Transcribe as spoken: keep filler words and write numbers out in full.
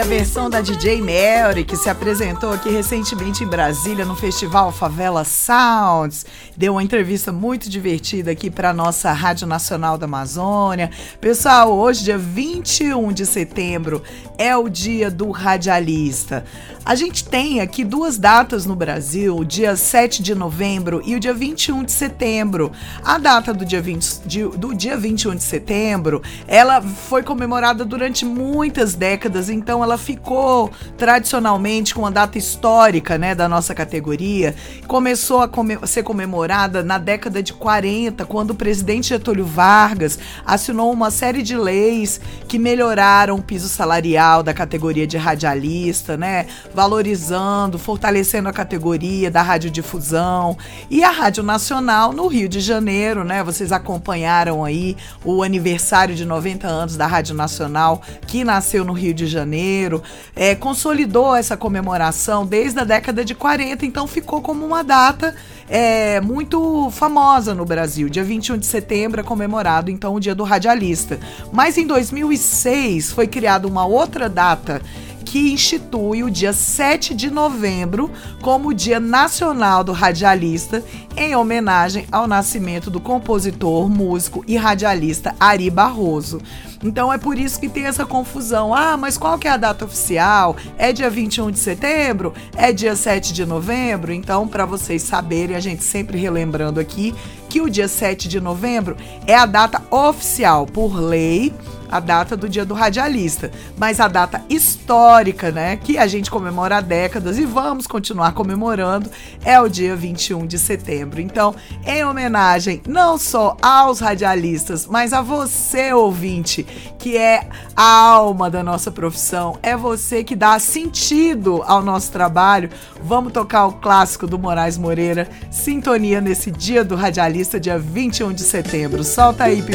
A versão da D J Mary, que se apresentou aqui recentemente em Brasília no festival Favela Sounds, deu uma entrevista muito divertida aqui para a nossa Rádio Nacional da Amazônia. Pessoal, hoje, dia vinte e um de setembro, é o dia do radialista. A gente tem aqui duas datas no Brasil, o dia sete de novembro e o dia vinte e um de setembro. A data do dia, vinte, de, do dia vinte e um de setembro, ela foi comemorada durante muitas décadas, então ela ficou tradicionalmente com uma data histórica, né, da nossa categoria. Começou a come- ser comemorada na década de quarenta, quando o presidente Getúlio Vargas assinou uma série de leis que melhoraram o piso salarial da categoria de radialista, né, valorizando, fortalecendo a categoria da radiodifusão. E a Rádio Nacional no Rio de Janeiro, né, vocês acompanharam aí o aniversário de noventa anos da Rádio Nacional, que nasceu no Rio de Janeiro, é, consolidou essa comemoração desde a década de quarenta, então ficou como uma data é, muito famosa no Brasil. Dia vinte e um de setembro é comemorado, então, o Dia do Radialista. Mas em dois mil e seis foi criada uma outra data que institui o dia sete de novembro como o Dia Nacional do Radialista, em homenagem ao nascimento do compositor, músico e radialista Ari Barroso. Então é por isso que tem essa confusão. Ah, mas qual que é a data oficial? É dia vinte e um de setembro? É dia sete de novembro? Então, para vocês saberem, a gente sempre relembrando aqui que o dia sete de novembro é a data oficial, por lei, a data do Dia do Radialista, mas a data histórica, né, que a gente comemora há décadas e vamos continuar comemorando, é o dia vinte e um de setembro. Então, em homenagem não só aos radialistas, mas a você, ouvinte, que é a alma da nossa profissão, é você que dá sentido ao nosso trabalho, vamos tocar o clássico do Moraes Moreira, Sintonia nesse Dia do Radialista, dia vinte e um de setembro. Solta aí,